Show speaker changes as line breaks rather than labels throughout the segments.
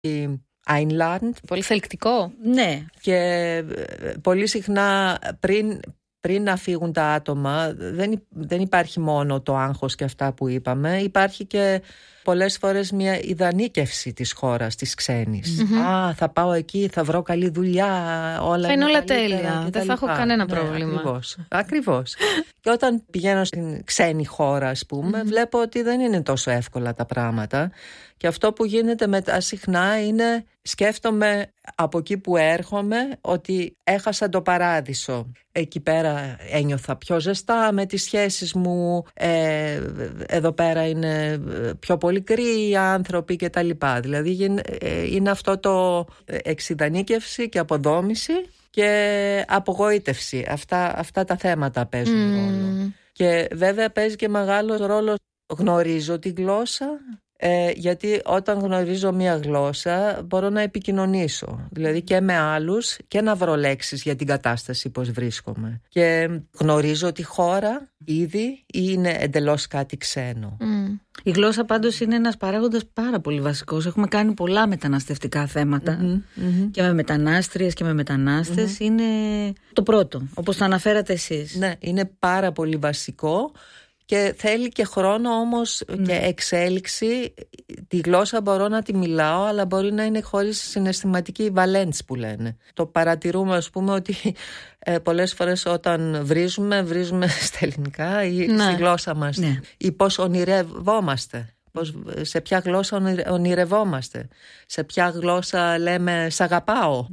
Einladend.
Πολύ θελκτικό.
Ναι.
Και πολύ συχνά πριν να φύγουν τα άτομα δεν υπάρχει μόνο το άγχος και αυτά που είπαμε. Υπάρχει και πολλές φορές μια ιδανίκευση της χώρας, της ξένης. Θα πάω εκεί, θα βρω καλή δουλειά, όλα
θα είναι όλα τέλεια, δεν θα έχω κανένα πρόβλημα.
Ακριβώς. Και όταν πηγαίνω στην ξένη χώρα, ας πούμε, βλέπω ότι δεν είναι τόσο εύκολα τα πράγματα. Και αυτό που γίνεται μετά συχνά είναι, σκέφτομαι από εκεί που έρχομαι ότι έχασα το παράδεισο. Εκεί πέρα ένιωθα πιο ζεστά με τις σχέσεις μου, εδώ πέρα είναι πιο πολύ κρύοι οι άνθρωποι και τα λοιπά. Δηλαδή είναι αυτό το εξειδανίκευση και αποδόμηση και απογοήτευση. Αυτά τα θέματα παίζουν ρόλο. Και βέβαια παίζει και μεγάλο ρόλο, γνωρίζω τη γλώσσα. Γιατί όταν γνωρίζω μία γλώσσα μπορώ να επικοινωνήσω, δηλαδή και με άλλους και να βρω λέξεις για την κατάσταση πώς βρίσκομαι. Και γνωρίζω τη χώρα ήδη ή είναι εντελώς κάτι ξένο.
Η γλώσσα πάντως είναι ένας παράγοντας πάρα πολύ βασικός. Έχουμε κάνει πολλά μεταναστευτικά θέματα και με μετανάστριες και με μετανάστες. Είναι το πρώτο, όπως το αναφέρατε εσείς.
Ναι, είναι πάρα πολύ βασικό. Και θέλει και χρόνο όμως και εξέλιξη. Τη γλώσσα μπορώ να τη μιλάω, αλλά μπορεί να είναι χωρίς συναισθηματική βαλέντς που λένε. Το παρατηρούμε, ας πούμε, ότι πολλές φορές όταν βρίζουμε στα ελληνικά ή στη γλώσσα μας ή πώς ονειρευόμαστε. Σε ποια γλώσσα ονειρευόμαστε, σε ποια γλώσσα λέμε «σ' αγαπάω».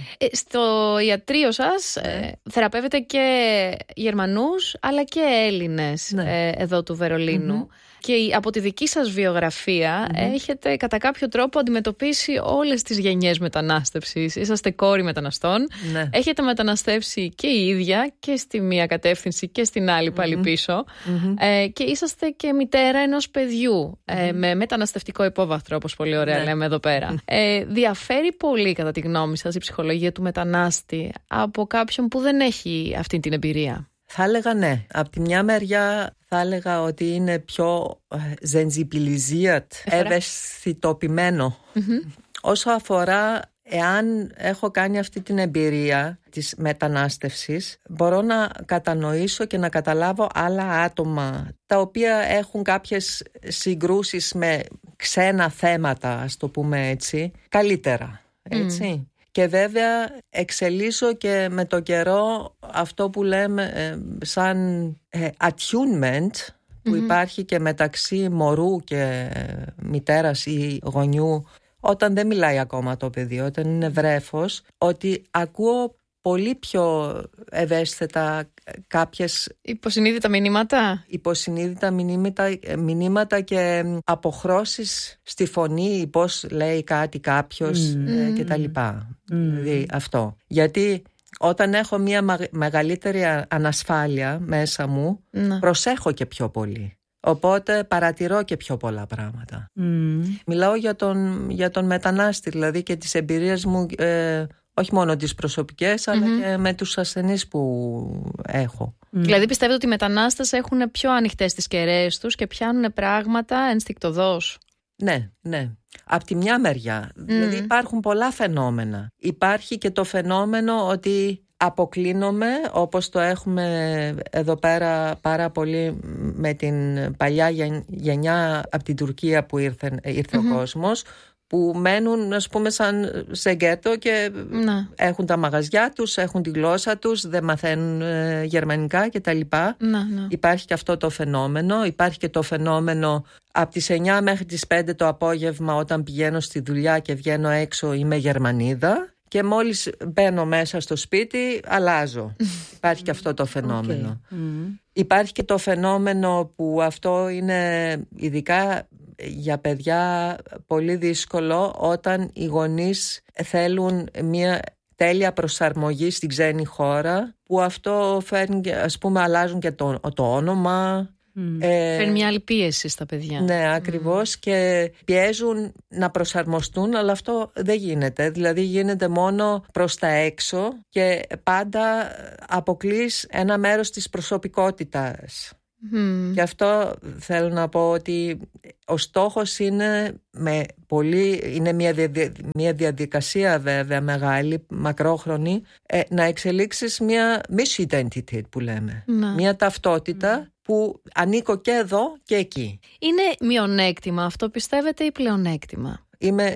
Στο ιατρείο σας θεραπεύετε και Γερμανούς αλλά και Έλληνες εδώ του Βερολίνου. Και από τη δική σας βιογραφία έχετε κατά κάποιο τρόπο αντιμετωπίσει όλες τις γενιές μετανάστευσης. Είσαστε κόρη μεταναστών. Έχετε μεταναστεύσει και η ίδια και στη μία κατεύθυνση και στην άλλη πάλι πίσω. Και είσαστε και μητέρα ενός παιδιού με μεταναστευτικό υπόβαθρο, όπως πολύ ωραία λέμε εδώ πέρα. Διαφέρει πολύ κατά τη γνώμη σας η ψυχολογία του μετανάστη από κάποιον που δεν έχει αυτή την εμπειρία?
Θα έλεγα ναι. Από τη μια μεριά θα έλεγα ότι είναι πιο sensibilisiert, ευαισθητοποιημένο. Όσο αφορά εάν έχω κάνει αυτή την εμπειρία της μετανάστευσης, μπορώ να κατανοήσω και να καταλάβω άλλα άτομα τα οποία έχουν κάποιες συγκρούσεις με ξένα θέματα, ας το πούμε έτσι, καλύτερα, έτσι. Και βέβαια εξελίσω και με το καιρό αυτό που λέμε σαν attunement που υπάρχει και μεταξύ μωρού και μητέρας ή γονιού όταν δεν μιλάει ακόμα το παιδί, όταν είναι βρέφος, ότι ακούω πολύ πιο ευαίσθητα κάποιες
υποσυνείδητα
μηνύματα και αποχρώσεις στη φωνή, πώς λέει κάτι κάποιος και τα λοιπά. Δηλαδή αυτό. Γιατί όταν έχω μια μεγαλύτερη ανασφάλεια μέσα μου, προσέχω και πιο πολύ. Οπότε παρατηρώ και πιο πολλά πράγματα. Μιλάω για τον μετανάστη, δηλαδή και τις εμπειρίες μου, όχι μόνο τις προσωπικές, αλλά και με τους ασθενείς που έχω.
Δηλαδή πιστεύετε ότι οι μετανάστες έχουν πιο ανοιχτές τις κεραίες τους και πιάνουν πράγματα ενστικτωδώς?
Ναι. Απ' τη μια μεριά. Δηλαδή υπάρχουν πολλά φαινόμενα. Υπάρχει και το φαινόμενο ότι αποκλίνομαι, όπως το έχουμε εδώ πέρα πάρα πολύ με την παλιά γενιά από την Τουρκία που ήρθε ο κόσμος, που μένουν, ας πούμε, σαν σε γκέτο και έχουν τα μαγαζιά τους, έχουν τη γλώσσα τους, δεν μαθαίνουν γερμανικά κτλ. Υπάρχει και αυτό το φαινόμενο. Υπάρχει και το φαινόμενο από τις 9 μέχρι τις 5 το απόγευμα, όταν πηγαίνω στη δουλειά και βγαίνω έξω, είμαι Γερμανίδα. Και μόλις μπαίνω μέσα στο σπίτι, αλλάζω. Υπάρχει και αυτό το φαινόμενο. Υπάρχει και το φαινόμενο που αυτό είναι ειδικά για παιδιά πολύ δύσκολο, όταν οι γονείς θέλουν μια τέλεια προσαρμογή στην ξένη χώρα, που αυτό φέρνει, ας πούμε, αλλάζουν και το όνομα.
Φέρνει μια άλλη πίεση στα παιδιά.
Ναι, ακριβώς, και πιέζουν να προσαρμοστούν, αλλά αυτό δεν γίνεται. Δηλαδή γίνεται μόνο προς τα έξω και πάντα αποκλείς ένα μέρος της προσωπικότητας. Και αυτό θέλω να πω ότι ο στόχος είναι, είναι μια διαδικασία βέβαια μεγάλη, μακρόχρονη, να εξελίξεις μια misidentität που λέμε. Μια ταυτότητα που ανήκω και εδώ και εκεί.
Είναι μειονέκτημα αυτό, πιστεύετε, ή πλεονέκτημα?
Είμαι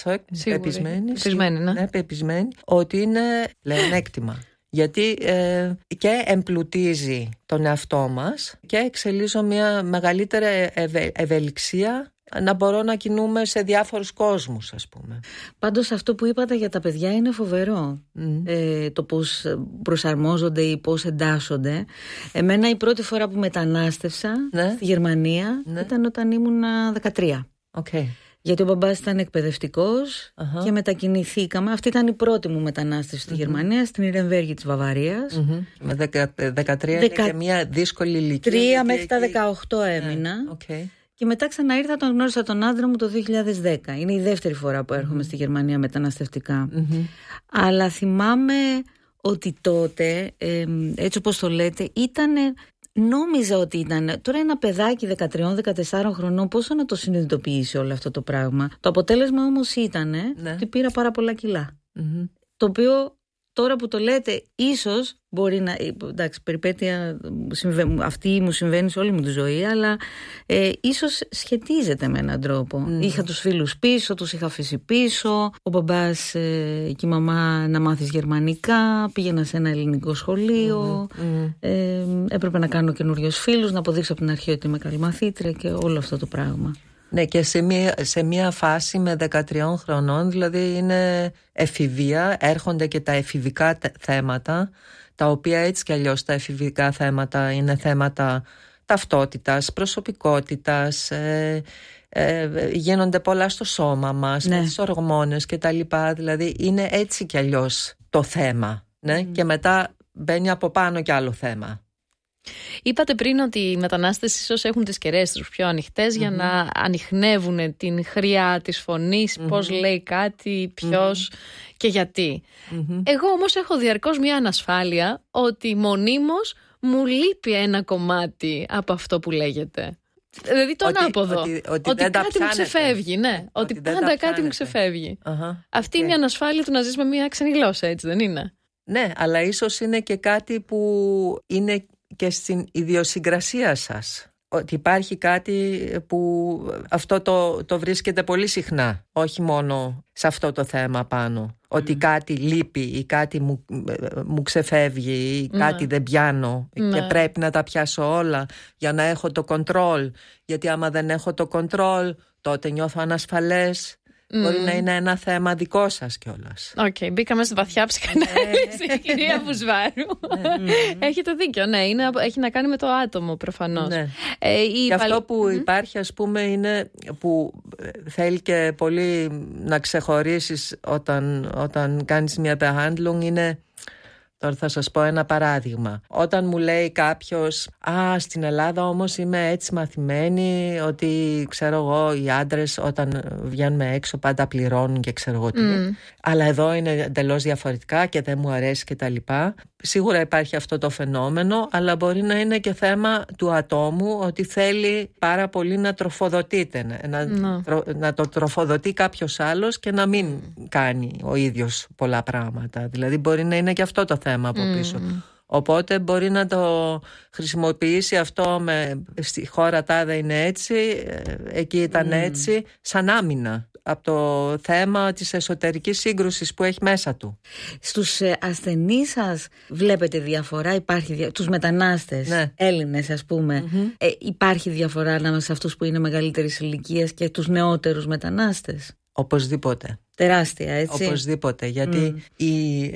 πεπισμένη ότι είναι πλεονέκτημα. Γιατί και εμπλουτίζει τον εαυτό μας και εξελίζω μια μεγαλύτερη ευελιξία να μπορώ να κινούμε σε διάφορους κόσμους, ας πούμε.
Πάντως αυτό που είπατε για τα παιδιά είναι φοβερό. Το πώς προσαρμόζονται ή πώς εντάσσονται. Εμένα η πρώτη φορά που μετανάστευσα στη Γερμανία ήταν όταν ήμουν 13.
Okay.
Γιατί ο μπαμπάς ήταν εκπαιδευτικός και μετακινηθήκαμε. Αυτή ήταν η πρώτη μου μετανάστευση στη Γερμανία, στην Ιρεμβέργη της Βαβαρίας.
Με 13 και μια δύσκολη ηλικία.
3 μέχρι τα 18 έμεινα. Και μετά ξαναήρθα, τον γνώρισα τον άντρα μου το 2010. Είναι η δεύτερη φορά που έρχομαι στη Γερμανία μεταναστευτικά. Αλλά θυμάμαι ότι τότε, έτσι όπως το λέτε, νόμιζα ότι ήταν. Τώρα ένα παιδάκι 13-14 χρονών, πόσο να το συνειδητοποιήσει όλο αυτό το πράγμα. Το αποτέλεσμα όμως ήταν ότι πήρα πάρα πολλά κιλά. Το οποίο τώρα που το λέτε, ίσως μπορεί να. Εντάξει, περιπέτεια αυτή μου συμβαίνει σε όλη μου τη ζωή, αλλά ίσως σχετίζεται με έναν τρόπο. Είχα τους φίλους πίσω, τους είχα αφήσει πίσω. Ο μπαμπάς και η μαμά να μάθεις γερμανικά. Πήγαινα σε ένα ελληνικό σχολείο. Έπρεπε να κάνω καινούριους φίλους, να αποδείξω από την αρχή ότι είμαι καλή μαθήτρια και όλο αυτό το πράγμα.
Ναι, και σε μια φάση με 13 χρονών, δηλαδή είναι εφηβεία, έρχονται και τα εφηβικά θέματα, τα οποία έτσι κι αλλιώς τα εφηβικά θέματα είναι θέματα ταυτότητας, προσωπικότητας, γίνονται πολλά στο σώμα μας, με τις ορμόνες και τα λοιπά, δηλαδή είναι έτσι κι αλλιώς το θέμα, και μετά μπαίνει από πάνω κι άλλο θέμα.
Είπατε πριν ότι οι μετανάστες ίσως έχουν τις κεραίες τους πιο ανοιχτές για να ανιχνεύουν την χρειά της φωνής, πώς λέει κάτι, ποιος και γιατί. Εγώ όμως έχω διαρκώς μια ανασφάλεια ότι μονίμως μου λείπει ένα κομμάτι από αυτό που λέγεται. Δηλαδή το ανάποδο. Ότι κάτι μου ξεφεύγει, ότι πάντα κάτι μου ξεφεύγει. Αυτή είναι η ανασφάλεια του να ζεις με μια ξένη γλώσσα, έτσι δεν είναι?
Ναι, αλλά ίσως είναι και κάτι που είναι και στην ιδιοσυγκρασία σας. Ότι υπάρχει κάτι που αυτό το βρίσκεται πολύ συχνά, όχι μόνο σε αυτό το θέμα πάνω. Ότι κάτι λείπει ή κάτι μου ξεφεύγει ή κάτι δεν πιάνω και πρέπει να τα πιάσω όλα για να έχω το control. Γιατί άμα δεν έχω το control, τότε νιώθω ανασφαλές. Μπορεί να είναι ένα θέμα δικό σας κιόλας.
Μπήκαμε στη βαθιά ψυχανάλυση, κυρία Μπουσβάρου. Έχετε δίκιο, έχει να κάνει με το άτομο προφανώς.
Και αυτό που υπάρχει, ας πούμε, είναι που θέλει και πολύ να ξεχωρίσεις όταν κάνεις μια behandlung, είναι. Τώρα θα σας πω ένα παράδειγμα. Όταν μου λέει κάποιος, στην Ελλάδα όμως είμαι έτσι μαθημένη ότι ξέρω εγώ οι άντρες όταν βγαίνουν έξω πάντα πληρώνουν και ξέρω εγώ τι. Αλλά εδώ είναι εντελώς διαφορετικά και δεν μου αρέσει και τα λοιπά. Σίγουρα υπάρχει αυτό το φαινόμενο, αλλά μπορεί να είναι και θέμα του ατόμου ότι θέλει πάρα πολύ να τροφοδοτείται, να το τροφοδοτεί κάποιος άλλος και να μην κάνει ο ίδιος πολλά πράγματα. Δηλαδή μπορεί να είναι και αυτό το θέμα από πίσω. Οπότε μπορεί να το χρησιμοποιήσει αυτό στη χώρα τάδε είναι έτσι, εκεί ήταν έτσι, σαν άμυνα από το θέμα της εσωτερικής σύγκρουσης που έχει μέσα του.
Στους ασθενείς σας βλέπετε διαφορά, τους μετανάστες, Έλληνες ας πούμε, υπάρχει διαφορά ανάμεσα σε αυτούς που είναι μεγαλύτερης ηλικίας και τους νεότερους μετανάστες?
Οπωσδήποτε.
Τεράστια, έτσι.
Οπωσδήποτε, γιατί η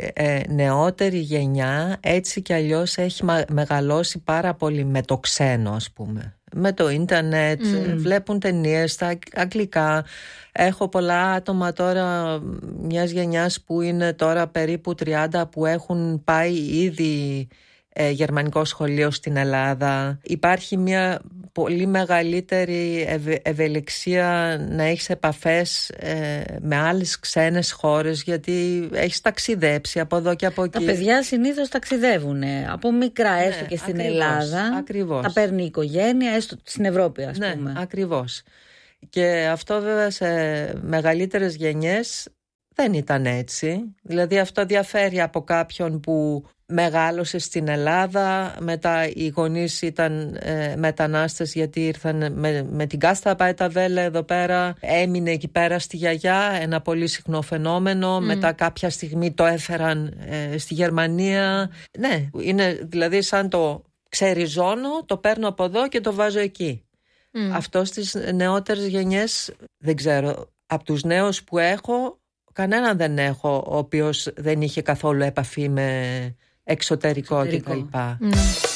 νεότερη γενιά έτσι κι αλλιώς έχει μεγαλώσει πάρα πολύ με το ξένο, ας πούμε. Με το ίντερνετ, βλέπουν ταινίες στα αγγλικά. Έχω πολλά άτομα τώρα μιας γενιάς που είναι τώρα περίπου 30 που έχουν πάει ήδη γερμανικό σχολείο στην Ελλάδα. Υπάρχει μια πολύ μεγαλύτερη ευελιξία να έχεις επαφές με άλλες ξένες χώρες, γιατί έχεις ταξιδέψει από εδώ και από εκεί.
Τα παιδιά συνήθως ταξιδεύουν από μικρά, έστω και στην Ελλάδα.
Ακριβώς.
Τα παίρνει η οικογένεια, έστω στην Ευρώπη, ας πούμε.
Ναι, ακριβώς. Και αυτό βέβαια σε μεγαλύτερες γενιές δεν ήταν έτσι. Δηλαδή αυτό διαφέρει από κάποιον που μεγάλωσε στην Ελλάδα, μετά οι γονείς ήταν μετανάστες γιατί ήρθαν με την κάστα Πάιταβέλε εδώ πέρα, έμεινε εκεί πέρα στη γιαγιά, ένα πολύ συχνό φαινόμενο, μετά κάποια στιγμή το έφεραν στη Γερμανία. Ναι, είναι δηλαδή σαν το ξεριζώνω, το παίρνω από εδώ και το βάζω εκεί. Αυτό στις νεότερες γενιές δεν ξέρω. Από τους νέους που έχω, κανέναν δεν έχω ο οποίος δεν είχε καθόλου επαφή με εξωτερικό. κτλ.